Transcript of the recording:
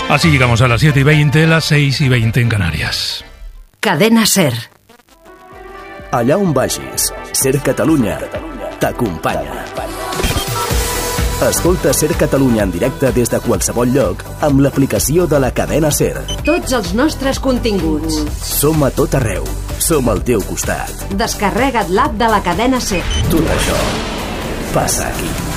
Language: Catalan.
Así llegamos a las 7:20, las 6:20 en Canarias. Cadena SER. Allà on vagis, SER Catalunya t'acompanya. Escolta SER Catalunya en directe des de qualsevol lloc amb l'aplicació de la cadena SER. Tots els nostres continguts. Som a tot arreu. Som al teu costat. Descarrega't l'app de la cadena SER. Tot això passa aquí.